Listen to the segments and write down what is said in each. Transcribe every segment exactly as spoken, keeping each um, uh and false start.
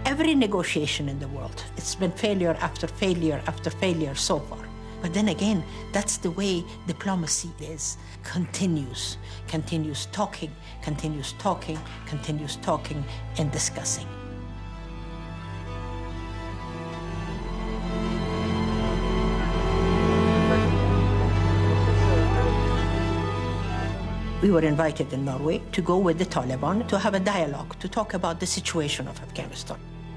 every negotiation in the world. It's been failure after failure after failure so far. But then again, that's the way diplomacy is. Continues, continues talking, continues talking, continues talking and discussing. We were invited in Norway to go with the Taliban to have a dialogue, to talk about the situation of Afghanistan.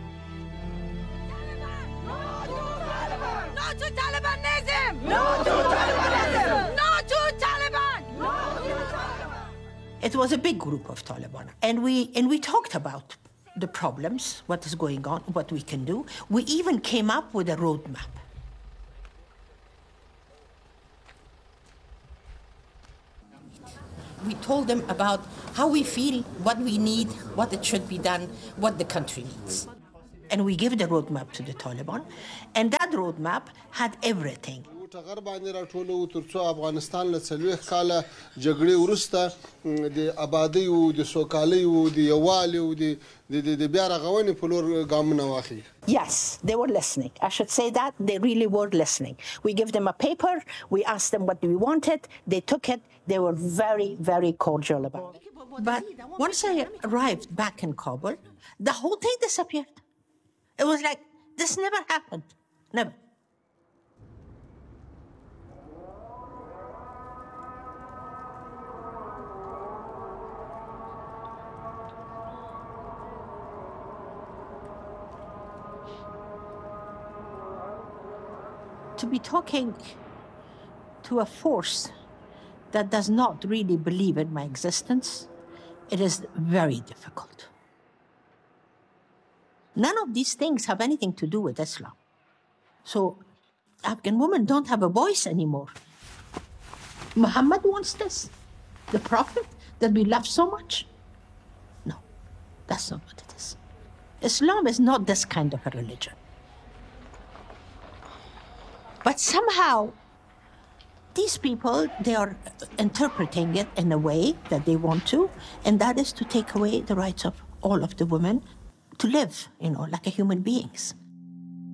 No to Talibanism! No to Talibanism! No to Taliban! No to Taliban! It was a big group of Taliban, and we, and we talked about the problems, what is going on, what we can do. We even came up with a roadmap. We told them about how we feel, what we need, what it should be done, what the country needs. And we gave the roadmap to the Taliban, and that roadmap had everything. ټغر باندې راټولو تر څو افغانستان له څلوېښت کاله جګړې وروسته د آبادۍ و د سوکالۍ و د یووالي و د بیا رغونې په لور ګامونه واخلي. Yes, they were listening. I should say that. They really were listening. We gave them a paper. We asked them what we wanted. They took it. They were very, very cordial about it. But once I arrived back in Kabul, the whole thing disappeared. It was like, this never happened. Never. To be talking to a force that does not really believe in my existence, it is very difficult. None of these things have anything to do with Islam. So Afghan women don't have a voice anymore. Muhammad wants this? The Prophet that we love so much? No, that's not what it is. Islam is not this kind of a religion. But somehow, these people, they are interpreting it in a way that they want to, and that is to take away the rights of all of the women to live, you know, like a human beings.